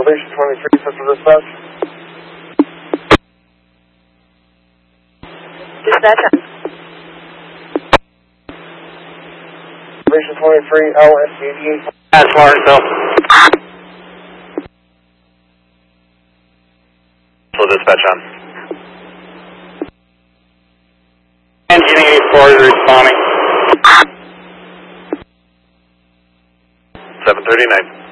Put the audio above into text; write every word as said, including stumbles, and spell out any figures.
Elevation twenty-three, Central Dispatch. Dispatch on. Elevation twenty-three, L S eighty-eight. That's Martinsville. So dispatch on. Engine eighty-four is responding. seven thirty-nine.